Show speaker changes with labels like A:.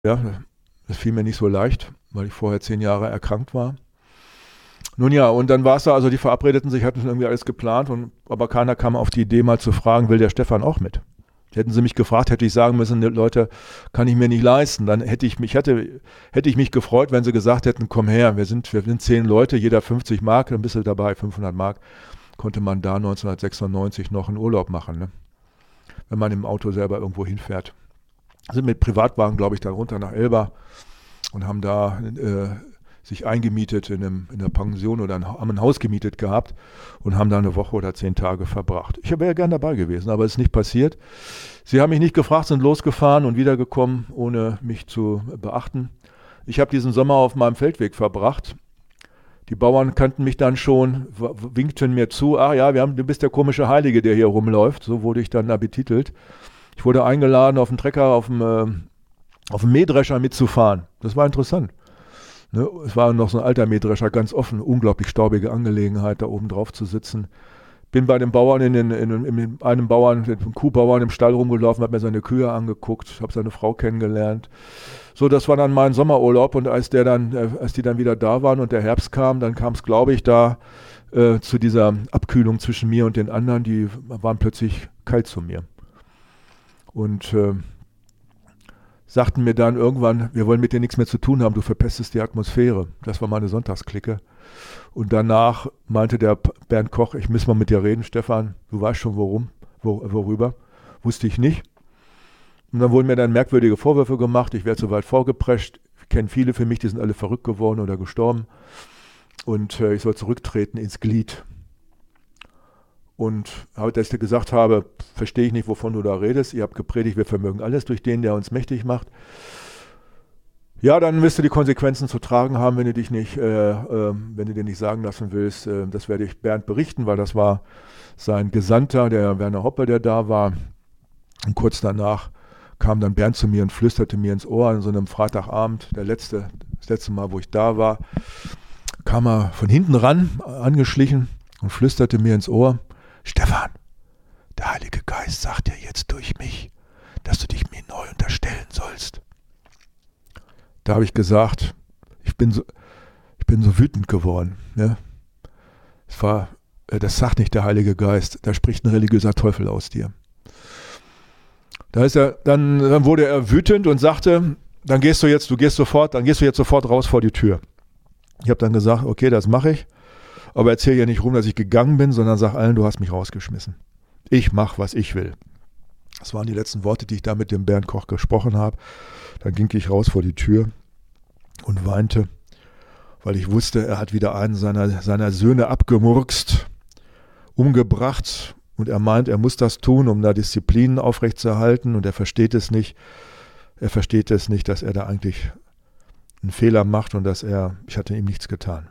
A: Ja, das fiel mir nicht so leicht, weil ich vorher 10 Jahre erkrankt war. Nun ja, und dann war es da, also die verabredeten sich, hatten schon irgendwie alles geplant, aber keiner kam auf die Idee mal zu fragen, will der Stefan auch mit? Hätten sie mich gefragt, hätte ich sagen müssen, Leute, kann ich mir nicht leisten. Dann hätte ich mich gefreut, wenn sie gesagt hätten, komm her, wir sind 10 Leute, jeder 50 Mark, dann bist du dabei, 500 Mark. Konnte man da 1996 noch einen Urlaub machen, ne? Wenn man im Auto selber irgendwo hinfährt. Sind mit Privatwagen, glaube ich, dann runter nach Elba und haben da sich eingemietet in einer Pension oder haben ein Haus gemietet gehabt und haben da eine Woche oder 10 Tage verbracht. Ich wäre ja gern dabei gewesen, aber es ist nicht passiert. Sie haben mich nicht gefragt, sind losgefahren und wiedergekommen, ohne mich zu beachten. Ich habe diesen Sommer auf meinem Feldweg verbracht. Die Bauern kannten mich dann schon, winkten mir zu, ach ja, du bist der komische Heilige, der hier rumläuft. So wurde ich dann da betitelt. Ich wurde eingeladen, auf dem Trecker, auf dem Mähdrescher mitzufahren. Das war interessant. Ne? Es war noch so ein alter Mähdrescher, ganz offen, unglaublich staubige Angelegenheit, da oben drauf zu sitzen. Bin bei den Bauern, einem Kuhbauern im Stall rumgelaufen, habe mir seine Kühe angeguckt, habe seine Frau kennengelernt. So, das war dann mein Sommerurlaub und als die dann wieder da waren und der Herbst kam, dann kam es, glaube ich, da zu dieser Abkühlung zwischen mir und den anderen, die waren plötzlich kalt zu mir. Und sagten mir dann irgendwann, wir wollen mit dir nichts mehr zu tun haben, du verpestest die Atmosphäre. Das war meine Sonntagsklicke. Und danach meinte der Bernd Koch, ich muss mal mit dir reden, Stefan, du weißt schon worüber. Wusste ich nicht. Und dann wurden mir dann merkwürdige Vorwürfe gemacht, ich werde so weit vorgeprescht. Ich kenne viele für mich, die sind alle verrückt geworden oder gestorben. Und ich soll zurücktreten ins Glied. Und als ich gesagt habe, verstehe ich nicht, wovon du da redest. Ihr habt gepredigt, wir vermögen alles durch den, der uns mächtig macht. Ja, dann wirst du die Konsequenzen zu tragen haben, wenn du dir nicht sagen lassen willst. Das werde ich Bernd berichten, weil das war sein Gesandter, der Werner Hoppe, der da war. Und kurz danach kam dann Bernd zu mir und flüsterte mir ins Ohr an so einem Freitagabend, das letzte Mal, wo ich da war, kam er von hinten ran, angeschlichen und flüsterte mir ins Ohr, Stefan, der Heilige Geist sagt dir jetzt durch mich, dass du dich mir neu unterstellen sollst. Da habe ich gesagt, ich bin so wütend geworden. Ne? Das sagt nicht der Heilige Geist, da spricht ein religiöser Teufel aus dir. Dann wurde er wütend und sagte, dann gehst du jetzt sofort raus vor die Tür. Ich habe dann gesagt, okay, das mache ich. Aber erzähl ja nicht rum, dass ich gegangen bin, sondern sag allen, du hast mich rausgeschmissen. Ich mache, was ich will. Das waren die letzten Worte, die ich da mit dem Bernd Koch gesprochen habe. Dann ging ich raus vor die Tür und weinte, weil ich wusste, er hat wieder einen seiner Söhne abgemurkst, umgebracht. Und er meint, er muss das tun, um da Disziplin aufrechtzuerhalten. Und er versteht es nicht. Er versteht es nicht, dass er da eigentlich einen Fehler macht und ich hatte ihm nichts getan.